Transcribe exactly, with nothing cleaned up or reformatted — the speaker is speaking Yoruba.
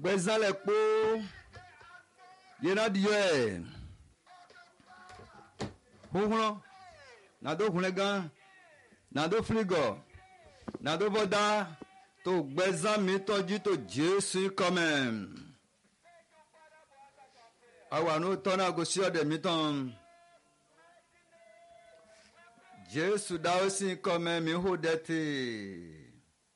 gbẹ̀zán lẹ̀ kpó yena diẹ huhun nàdó hunẹ gán nàdó fligọ nàdó bọ́dá tó gbẹ̀zán mi tọ́jú tó Jésù kọ́mẹ̀ àwọn àánú tọ́nà àgọ́sí ọ̀dẹ̀ mi tán Jésù dáwọ́ sí kọ́mẹ̀ mi hó dẹ́tì.